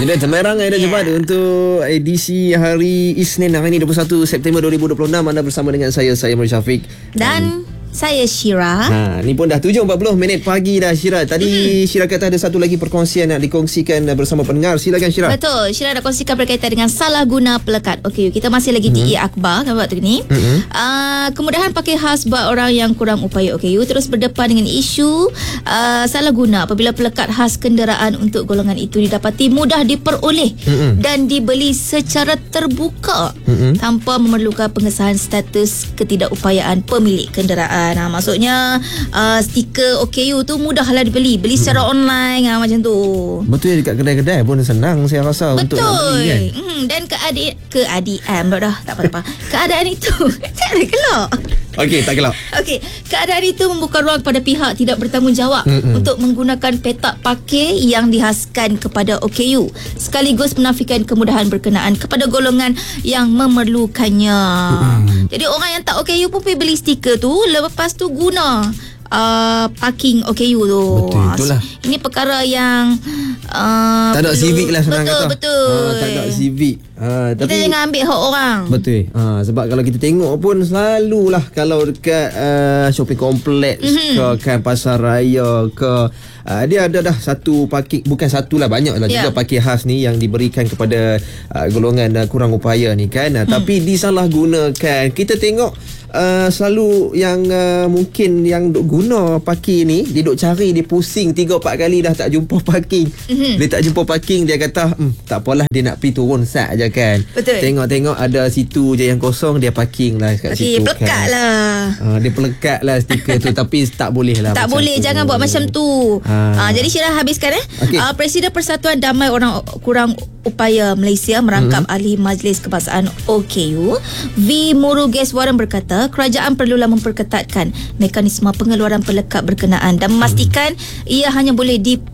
Ada Temerang, ada Jebat untuk edisi hari Isnin hari ini 21 September 2026. Anda bersama dengan saya Murid Syafiq dan saya Syira. Ni pun dah 7.40 minit pagi dah, Syira. Tadi Syira kata ada satu lagi perkongsian nak dikongsikan bersama pendengar. Silakan, Syira. Betul, Syira nak kongsikan berkaitan dengan salah guna pelekat. Okey, kita masih lagi TE akhbar kan waktu ni. Kemudahan pakai khas buat orang yang kurang upaya OKU terus berdepan dengan isu salah guna apabila pelekat khas kenderaan untuk golongan itu didapati mudah diperoleh dan dibeli secara terbuka tanpa memerlukan pengesahan status ketidakupayaan pemilik kenderaan. Maksudnya stiker OKU tu mudahlah dibeli. Beli secara online macam tu. Betul, dekat kedai-kedai pun senang saya rasa. Betul. Untuk nak beli kan. Dan keadaan tak apa-apa. Keadaan itu tak ada gelak. Okey, tak gelap. Okey, keadaan itu membuka ruang pada pihak tidak bertanggungjawab untuk menggunakan petak pakai yang dihaskan kepada OKU sekaligus menafikan kemudahan berkenaan kepada golongan yang memerlukannya. Jadi orang yang tak OKU pun pergi beli stiker tu, lepas tu guna parking OKU tu. Betul, itulah. Ini perkara yang tak ada civic lah senang kata. Betul. Tak ada civic. Kita Tapi jangan ambil hak orang. betul. Sebab kalau kita tengok pun selalulah kalau dekat shopping kompleks ke kan pasar raya ke dia ada dah satu parking, bukan satu lah, banyak lah juga parking khas ni yang diberikan kepada golongan kurang upaya ni kan. Tapi disalahgunakan. Kita tengok selalu yang mungkin yang duk guna parking ni, dia duk cari, dia pusing 3-4 kali dah tak jumpa parking. Dia tak jumpa parking, dia kata tak apalah, dia nak pergi turun sat je kan. Betul. Tengok ada situ je yang kosong, dia parking lah kat situ Pelekat kan. lah. Dia pelekat lah stiker tu. Tapi tak boleh lah. Tak boleh, jangan buat macam tu. Jadi Syirah habiskan Okey. Presiden Persatuan Damai Orang Kurang Upaya Malaysia merangkap ahli Majlis Kebangsaan OKU V. Murugeswaran berkata kerajaan perlulah memperketatkan mekanisme pengeluaran pelekat berkenaan dan memastikan ia hanya boleh